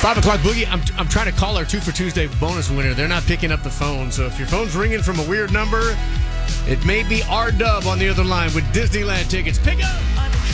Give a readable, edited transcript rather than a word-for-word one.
5 o'clock boogie. I'm trying to call our 2 for Tuesday bonus winner. They're not picking up the phone. So if your phone's ringing from a weird number, it may be R-Dub on the other line with Disneyland tickets. Pick up!